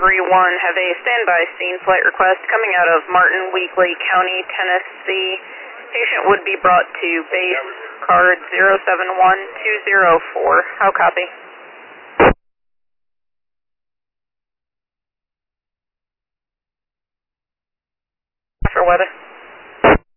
have a standby scene flight request coming out of Martin Weakley County, Tennessee. Patient would be brought to base card 071204. How copy? For weather.